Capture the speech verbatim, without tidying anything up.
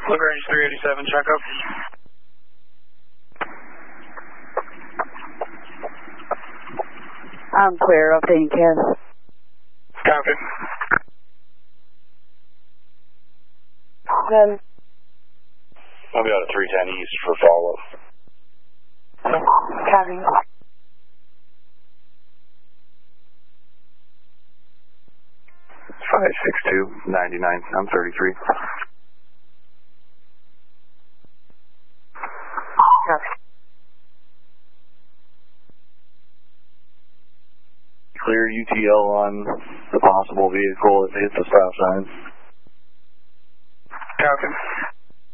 LaGrange three eighty-seven, check up. I'm clear, updating C A S. Copy. Then, I'll be out at three ten East for follow-up. copy. five six two, ninety-nine, I'm thirty-three. Copy. Clear U T L on the possible vehicle if it hits the stop sign. Copy.